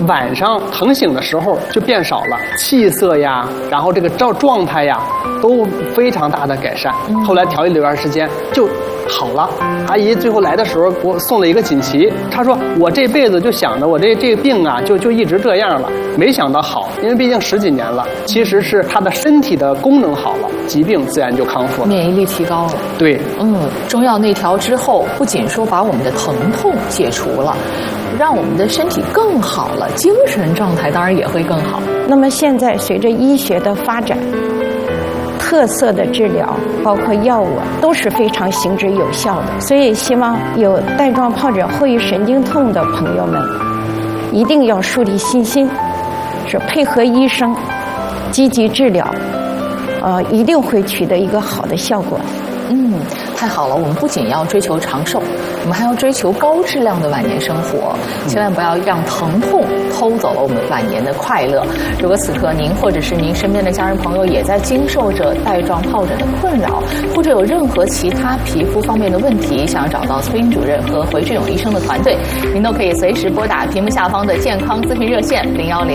晚上疼醒的时候就变少了，气色呀，然后这个状态呀，都非常大的改善。后来调理了一段时间就好了。阿姨最后来的时候给我送了一个锦旗，她说我这辈子就想着我这个病啊就一直这样了，没想到好，因为毕竟10几年了，其实是她的身体的功能好了，疾病自然就康复了， 免疫力提高了。 对， 中药内调之后，不仅说把我们的疼痛解除了，让我们的身体更好了，精神状态当然也会更好。 那么现在随着医学的发展，特色的治疗包括药物都是非常行之有效的，所以希望有带状疱疹后遗神经痛的朋友们一定要树立信心，是配合医生积极治疗，一定会取得一个好的效果。 太好了，我们不仅要追求长寿，我们还要追求高质量的晚年生活，千万不要让疼痛偷走了我们晚年的快乐。如果此刻您或者是您身边的家人朋友也在经受着带状疱疹的困扰，或者有任何其他皮肤方面的问题，想要找到崔英主任和回志勇医生的团队，您都可以随时拨打屏幕下方的健康咨询热线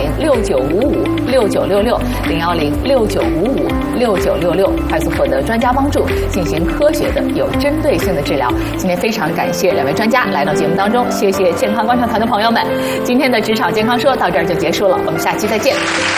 010-6955-6966，010-6955-6966，快速获得专家帮助，进行科学的有针对性的治疗。今天非常感谢2位专家来到节目当中，谢谢健康观察团的朋友们。今天的职场健康说到这儿就结束了，我们下期再见。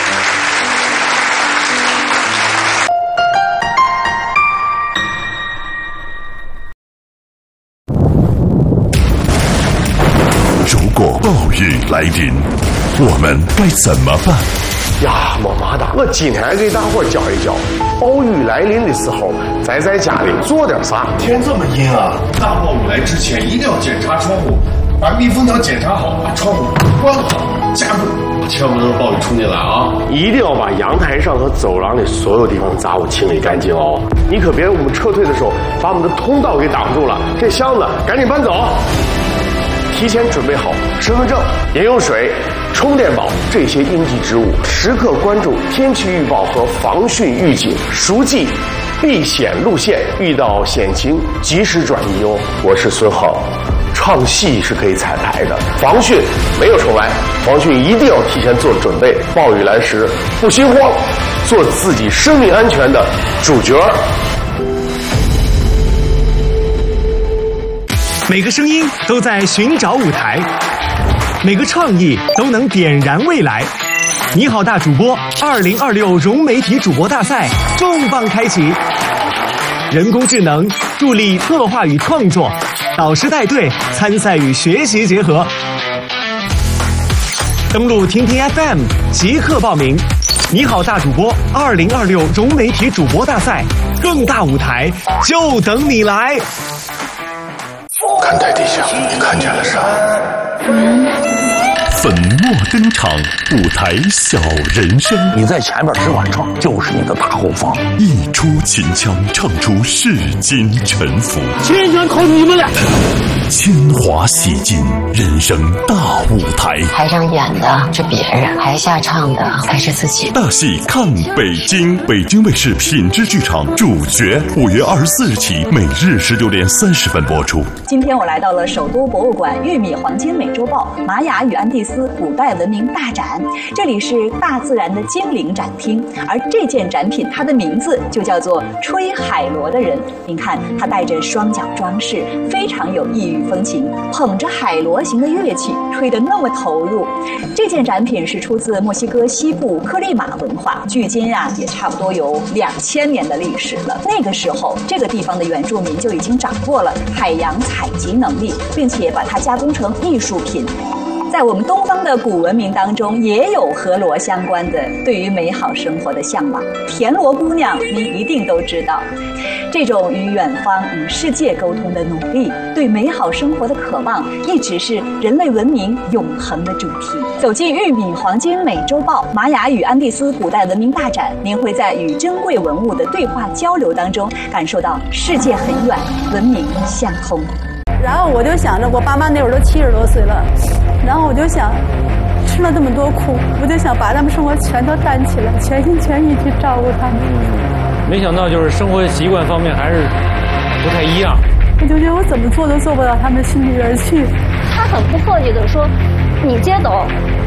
如果暴雨来临，我们该怎么办？ 呀，没嘛的，我今天给大伙教一教，暴雨来临的时候，在家里做点啥。 天这么阴啊，大暴雨来之前一定要检查窗户，把密封条检查好，把窗户关好，加固，千万不能让暴雨冲进来啊！ 一定要把阳台上和走廊里所有地方的杂物清理干净哦。你可别我们撤退的时候把我们的通道给挡住了。这箱子赶紧搬走。提前准备好身份证、饮用水、充电宝这些应急之物，时刻关注天气预报和防汛预警，熟记避险路线，遇到险情及时转移哦。我是孙浩，唱戏是可以彩排的，防汛没有重来，防汛一定要提前做准备，暴雨来时不心慌，做自己生命安全的主角。 每个声音都在寻找舞台，每个创意都能点燃未来。你好大主播2026融媒体主播大赛重磅开启，人工智能助力策划与创作，导师带队参赛与学习结合。登录听听 FM 即刻报名。你好大主播2026融媒体主播大赛，更大舞台就等你来。 看台底下，你看见了啥？ 粉墨登场，舞台小人生。 你在前面只管唱，就是你的大后方。 一出秦腔，唱出世间沉浮。 全靠你们了。 铅华洗尽，人生大舞台。 台上演的是别人，台下唱的才是自己。 大戏看北京，北京卫视品质剧场主角，5月24日起，每日16点30分播出。 今天我来到了首都博物馆玉米黄金美洲豹玛雅与安第斯古代文明大展，这里是大自然的精灵展厅，而这件展品它的名字就叫做吹海螺的人。您看，它带着双脚装饰，非常有异域风情，捧着海螺形的乐器，吹得那么投入。这件展品是出自墨西哥西部克利马文化，距今也差不多有2000年的历史了。那个时候，这个地方的原住民就已经掌握了海洋采集能力，并且把它加工成艺术品。在我们东方的古文明当中，也有和螺相关的对于美好生活的向往。田螺姑娘，您一定都知道，这种与远方、与世界沟通的努力，对美好生活的渴望，一直是人类文明永恒的主题。走进玉米黄金美洲豹玛雅与安第斯古代文明大展，您会在与珍贵文物的对话交流当中，感受到世界很远，文明相通。 然后我就想着，我爸妈那会儿都70多岁了，然后我就想，吃了这么多苦，我就想把他们生活全都担起来，全心全意去照顾他们。 没想到就是生活习惯方面还是不太一样。 我就觉得我怎么做都做不到他们心里边去。 他很不客气的说：“你接走，